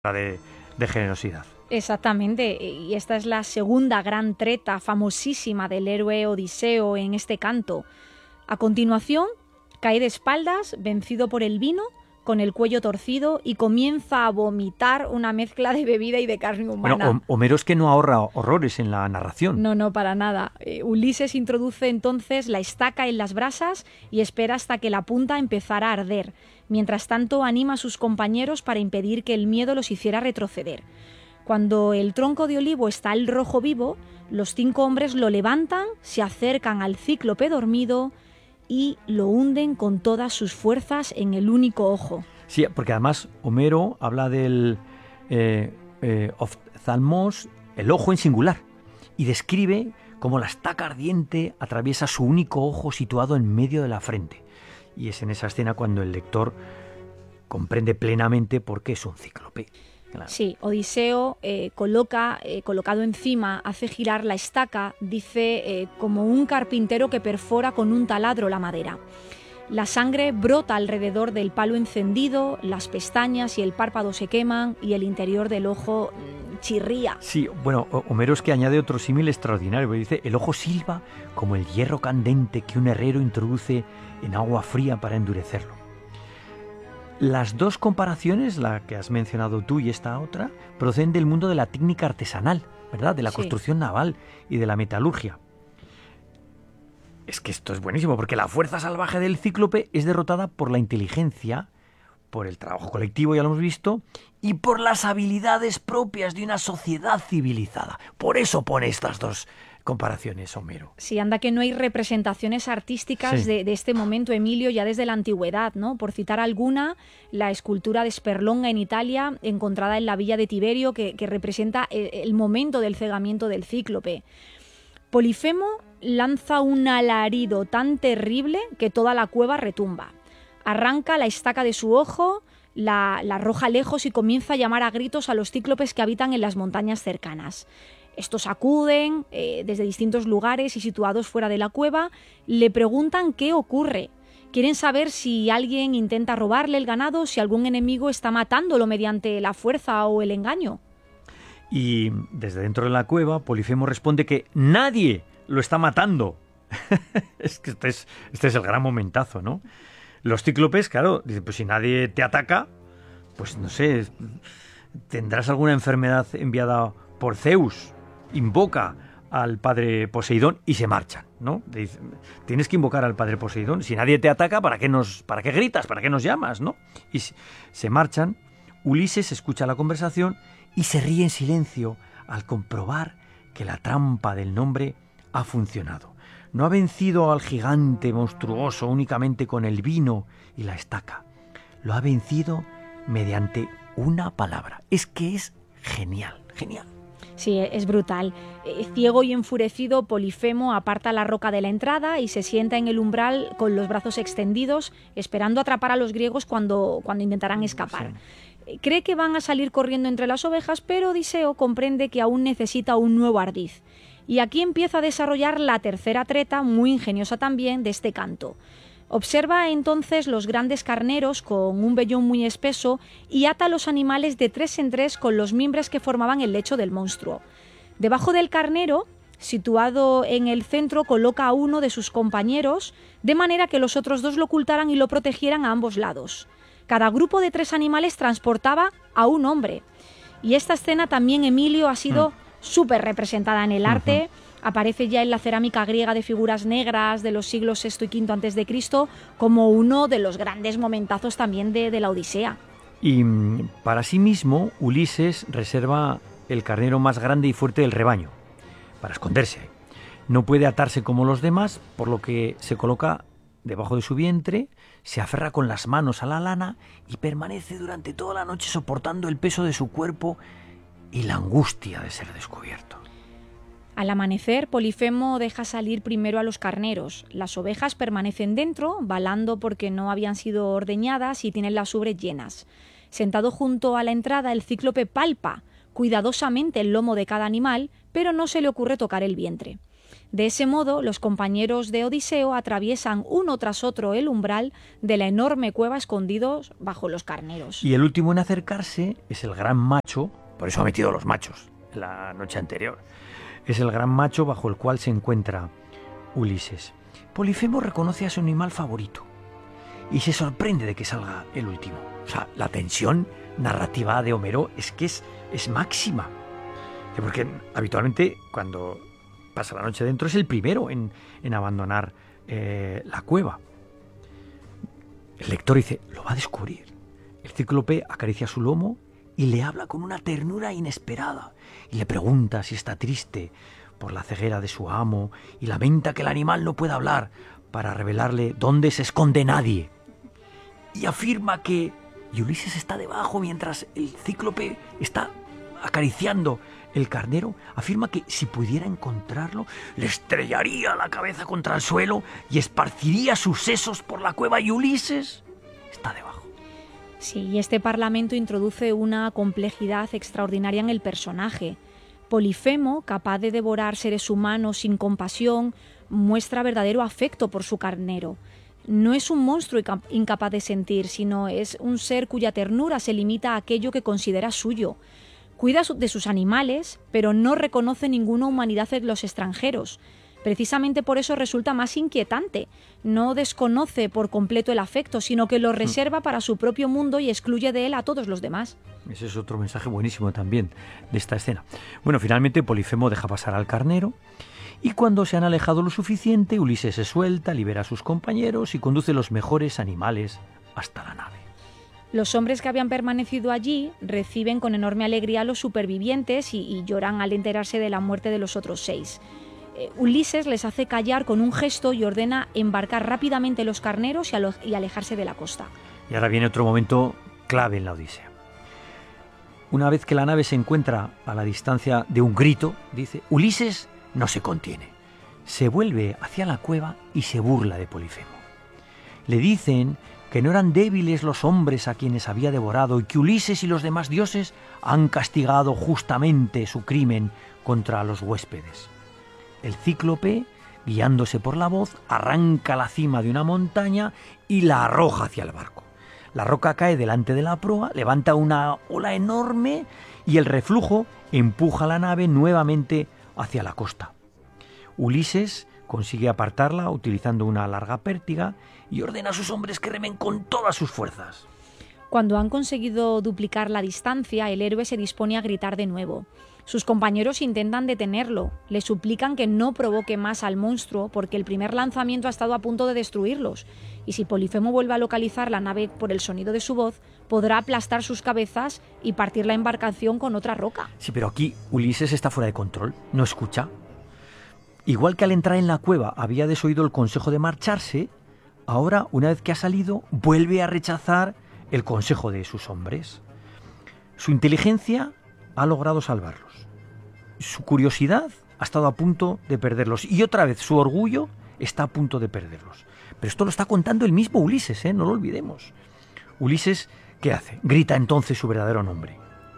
de generosidad. Exactamente, y esta es la segunda gran treta famosísima del héroe Odiseo en este canto. A continuación, cae de espaldas, vencido por el vino, con el cuello torcido, y comienza a vomitar una mezcla de bebida y de carne humana. Bueno, Homero es que no ahorra horrores en la narración. No, para nada. Ulises introduce entonces la estaca en las brasas y espera hasta que la punta empezara a arder. Mientras tanto, anima a sus compañeros para impedir que el miedo los hiciera retroceder. Cuando el tronco de olivo está al rojo vivo, los 5 hombres lo levantan, se acercan al cíclope dormido y lo hunden con todas sus fuerzas en el único ojo. Sí, porque además Homero habla del oftalmos, el ojo en singular, y describe cómo la estaca ardiente atraviesa su único ojo situado en medio de la frente. Y es en esa escena cuando el lector comprende plenamente por qué es un cíclope. Claro. Sí, Odiseo colocado encima, hace girar la estaca, dice como un carpintero que perfora con un taladro la madera. La sangre brota alrededor del palo encendido, las pestañas y el párpado se queman y el interior del ojo chirría. Sí, bueno, Homero es que añade otro símil extraordinario, porque dice: el ojo silba como el hierro candente que un herrero introduce en agua fría para endurecerlo. Las dos comparaciones, la que has mencionado tú y esta otra, proceden del mundo de la técnica artesanal, ¿verdad? De la construcción naval y de la metalurgia. Es que esto es buenísimo, porque la fuerza salvaje del cíclope es derrotada por la inteligencia, por el trabajo colectivo, ya lo hemos visto, y por las habilidades propias de una sociedad civilizada. Por eso pone estas dos comparaciones, Homero. Sí, anda que no hay representaciones artísticas de este momento, Emilio, ya desde la antigüedad, ¿no? Por citar alguna, la escultura de Sperlonga en Italia, encontrada en la villa de Tiberio, que representa el momento del cegamiento del cíclope. Polifemo lanza un alarido tan terrible que toda la cueva retumba. Arranca la estaca de su ojo, la arroja lejos y comienza a llamar a gritos a los cíclopes que habitan en las montañas cercanas. Estos acuden desde distintos lugares y situados fuera de la cueva, le preguntan qué ocurre. Quieren saber si alguien intenta robarle el ganado, si algún enemigo está matándolo mediante la fuerza o el engaño. Y desde dentro de la cueva, Polifemo responde que nadie lo está matando. Es que este es el gran momentazo, ¿no? Los cíclopes, claro, dicen, pues si nadie te ataca, pues no sé, tendrás alguna enfermedad enviada por Zeus. Invoca al padre Poseidón y se marchan, ¿no? Dicen, tienes que invocar al padre Poseidón. Si nadie te ataca, ¿para qué gritas? ¿Para qué nos llamas? ¿No? Y se marchan. Ulises escucha la conversación y se ríe en silencio al comprobar que la trampa del nombre ha funcionado. No ha vencido al gigante monstruoso únicamente con el vino y la estaca. Lo ha vencido mediante una palabra. Es que es genial, genial. Sí, es brutal. Ciego y enfurecido, Polifemo aparta la roca de la entrada y se sienta en el umbral con los brazos extendidos, esperando atrapar a los griegos cuando intentarán escapar. Sí. Cree que van a salir corriendo entre las ovejas, pero Odiseo comprende que aún necesita un nuevo ardiz. Y aquí empieza a desarrollar la tercera treta, muy ingeniosa también, de este canto. Observa entonces los grandes carneros con un vellón muy espeso y ata a los animales de 3 en 3 con los mimbres que formaban el lecho del monstruo. Debajo del carnero, situado en el centro, coloca a uno de sus compañeros, de manera que los otros 2 lo ocultaran y lo protegieran a ambos lados. Cada grupo de 3 animales transportaba a un hombre. Y esta escena también, Emilio, ha sido súper representada en el arte. Aparece ya en la cerámica griega de figuras negras de los siglos VI y V a.C. como uno de los grandes momentazos también de la Odisea. Y para sí mismo, Ulises reserva el carnero más grande y fuerte del rebaño, para esconderse. No puede atarse como los demás, por lo que se coloca debajo de su vientre, se aferra con las manos a la lana y permanece durante toda la noche soportando el peso de su cuerpo y la angustia de ser descubierto. Al amanecer, Polifemo deja salir primero a los carneros. Las ovejas permanecen dentro, balando porque no habían sido ordeñadas y tienen las ubres llenas. Sentado junto a la entrada, el cíclope palpa cuidadosamente el lomo de cada animal, pero no se le ocurre tocar el vientre. De ese modo, los compañeros de Odiseo atraviesan uno tras otro el umbral de la enorme cueva escondidos bajo los carneros. Y el último en acercarse es el gran macho, por eso ha metido los machos la noche anterior. Es el gran macho bajo el cual se encuentra Ulises. Polifemo reconoce a su animal favorito y se sorprende de que salga el último. O sea, la tensión narrativa de Homero es que es máxima. Porque habitualmente cuando pasa la noche dentro es el primero en abandonar la cueva. El lector dice, lo va a descubrir. El cíclope acaricia su lomo y le habla con una ternura inesperada y le pregunta si está triste por la ceguera de su amo y lamenta que el animal no pueda hablar para revelarle dónde se esconde nadie. Y afirma que Ulises está debajo mientras el cíclope está acariciando el carnero. Afirma que si pudiera encontrarlo, le estrellaría la cabeza contra el suelo y esparciría sus sesos por la cueva y Ulises está debajo. Sí, y este parlamento introduce una complejidad extraordinaria en el personaje. Polifemo, capaz de devorar seres humanos sin compasión, muestra verdadero afecto por su carnero. No es un monstruo incapaz de sentir, sino es un ser cuya ternura se limita a aquello que considera suyo. Cuida de sus animales, pero no reconoce ninguna humanidad en los extranjeros. Precisamente por eso resulta más inquietante. No desconoce por completo el afecto, sino que lo reserva para su propio mundo y excluye de él a todos los demás. Ese es otro mensaje buenísimo también de esta escena. Bueno, finalmente Polifemo deja pasar al carnero y cuando se han alejado lo suficiente, Ulises se suelta, libera a sus compañeros y conduce los mejores animales hasta la nave. Los hombres que habían permanecido allí reciben con enorme alegría a los supervivientes y lloran al enterarse de la muerte de los otros 6. Ulises les hace callar con un gesto y ordena embarcar rápidamente los carneros y alejarse de la costa. Y ahora viene otro momento clave en la Odisea. Una vez que la nave se encuentra a la distancia de un grito, dice, Ulises no se contiene. Se vuelve hacia la cueva y se burla de Polifemo. Le dicen que no eran débiles los hombres a quienes había devorado y que Ulises y los demás dioses han castigado justamente su crimen contra los huéspedes. El cíclope, guiándose por la voz, arranca la cima de una montaña y la arroja hacia el barco. La roca cae delante de la proa, levanta una ola enorme y el reflujo empuja la nave nuevamente hacia la costa. Ulises consigue apartarla utilizando una larga pértiga y ordena a sus hombres que remen con todas sus fuerzas. Cuando han conseguido duplicar la distancia, el héroe se dispone a gritar de nuevo. Sus compañeros intentan detenerlo, le suplican que no provoque más al monstruo porque el primer lanzamiento ha estado a punto de destruirlos, y si Polifemo vuelve a localizar la nave por el sonido de su voz, podrá aplastar sus cabezas y partir la embarcación con otra roca. Sí, pero aquí Ulises está fuera de control, no escucha. Igual que al entrar en la cueva había desoído el consejo de marcharse, ahora, una vez que ha salido, vuelve a rechazar el consejo de sus hombres. Su inteligencia ha logrado salvarlos. Su curiosidad ha estado a punto de perderlos. Y otra vez su orgullo está a punto de perderlos. Pero esto lo está contando el mismo Ulises, no lo olvidemos. Ulises, ¿qué hace? Grita entonces su verdadero nombre.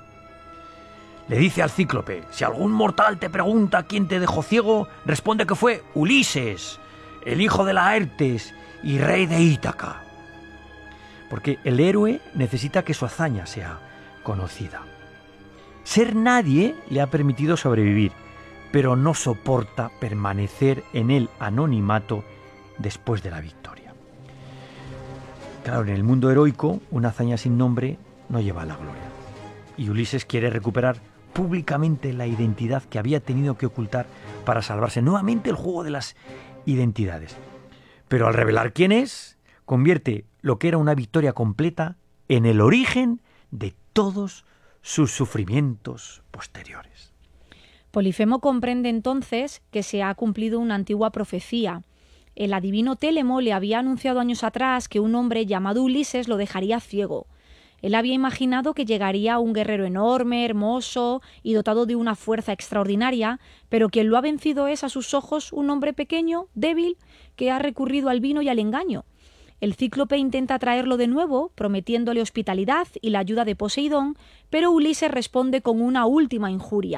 Le dice al cíclope, si algún mortal te pregunta quién te dejó ciego, responde que fue Ulises, el hijo de Laertes y rey de Ítaca. Porque el héroe necesita que su hazaña sea conocida. Ser nadie le ha permitido sobrevivir, pero no soporta permanecer en el anonimato después de la victoria. Claro, en el mundo heroico, una hazaña sin nombre no lleva a la gloria. Y Ulises quiere recuperar públicamente la identidad que había tenido que ocultar para salvarse. Nuevamente el juego de las identidades. Pero al revelar quién es, convierte lo que era una victoria completa en el origen de todos sus sufrimientos posteriores. Polifemo comprende entonces que se ha cumplido una antigua profecía. El adivino Télemo le había anunciado años atrás que un hombre llamado Ulises lo dejaría ciego. Él había imaginado que llegaría un guerrero enorme, hermoso y dotado de una fuerza extraordinaria, pero quien lo ha vencido es a sus ojos un hombre pequeño, débil, que ha recurrido al vino y al engaño. El cíclope intenta traerlo de nuevo, prometiéndole hospitalidad y la ayuda de Poseidón, pero Ulises responde con una última injuria.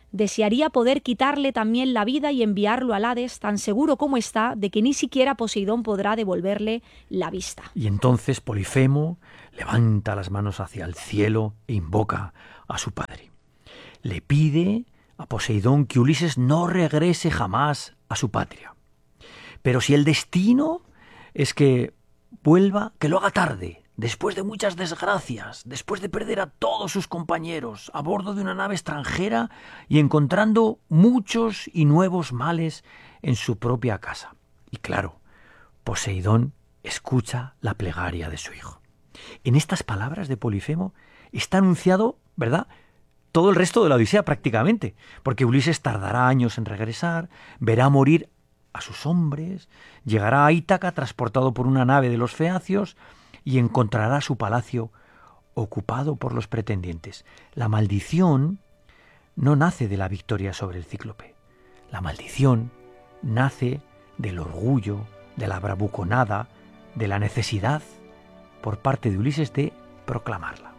desearía poder quitarle también la vida y enviarlo al Hades, tan seguro como está de que ni siquiera Poseidón podrá devolverle la vista. Y entonces Polifemo levanta las manos hacia el cielo e invoca a su padre. Le pide a Poseidón que Ulises no regrese jamás a su patria. Pero si el destino es que vuelva, que lo haga tarde, después de muchas desgracias, después de perder a todos sus compañeros a bordo de una nave extranjera y encontrando muchos y nuevos males en su propia casa. Y claro, Poseidón escucha la plegaria de su hijo. En estas palabras de Polifemo está anunciado, ¿verdad?, todo el resto de la Odisea prácticamente, porque Ulises tardará años en regresar, verá morir a sus hombres, llegará a Ítaca transportado por una nave de los feacios y encontrará su palacio ocupado por los pretendientes. La maldición no nace de la victoria sobre el cíclope. La maldición nace del orgullo, de la bravuconada, de la necesidad por parte de Ulises de proclamarla.